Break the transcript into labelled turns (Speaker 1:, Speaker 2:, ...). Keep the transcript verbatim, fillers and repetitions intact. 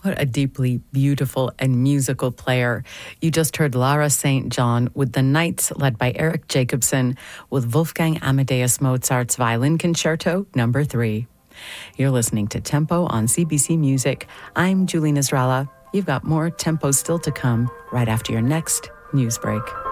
Speaker 1: What a deeply beautiful and musical player. You just heard Lara Saint John with the Knights, led by Eric Jacobson, with Wolfgang Amadeus Mozart's Violin Concerto number three. You're listening to Tempo on C B C Music. I'm Julie Nasrallah. You've got more Tempo still to come right after your next news break.